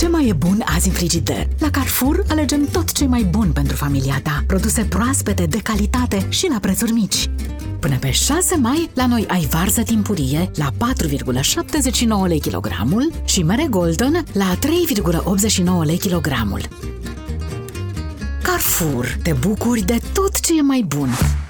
Ce mai e bun azi în frigider? La Carrefour alegem tot ce e mai bun pentru familia ta. Produse proaspete, de calitate și la prețuri mici. Până pe 6 mai, la noi ai varză timpurie la 4,79 lei kilogramul și mere Golden la 3,89 lei kilogramul. Carrefour, te bucuri de tot ce e mai bun!